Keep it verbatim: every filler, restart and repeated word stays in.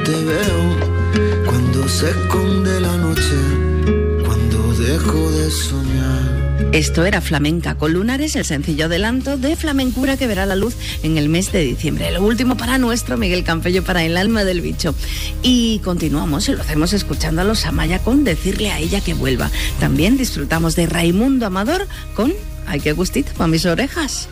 te veo, cuando se esconde la noche, cuando dejo de soñar. Esto era Flamenca con Lunares, el sencillo adelanto de Flamencura que verá la luz en el mes de diciembre. Lo último para nuestro Miguel Campello, para El alma del bicho. Y continuamos y lo hacemos escuchando a los Amaya con Decirle a ella que vuelva. También disfrutamos de Raimundo Amador con Ay, qué gustito para mis orejas.